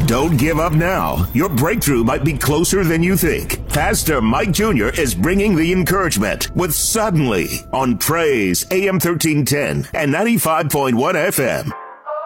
Don't give up now. Your breakthrough might be closer than you think. Pastor Mike Jr. is bringing the encouragement with Suddenly on Praise AM 1310 and 95.1 FM.